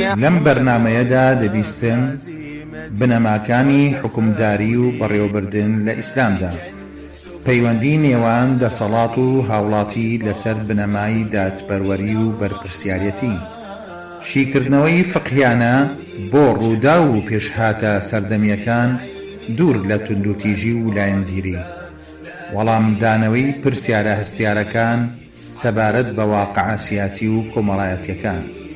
لەم بەرنامەیەدا دەبیستن بنەماکانی حکومداری و بەڕێوەبردن لە ئیسلامدا، پەیوەندی نێوان دەسەڵات و هاوڵاتی لەسەر بنەمای دادپەروەری و بەرپرسیارەتی، شیکردنەوەی فقهیانە بۆ ڕوودا و پێشهاتە سەردەمیەکان دوور لە توندوتیژی و لایەنگیری، وەڵامدانەوەی پرسیارە هەستیارەکان سەبارەت بە واقعە سیاسی و کۆمەڵایەتیەکان.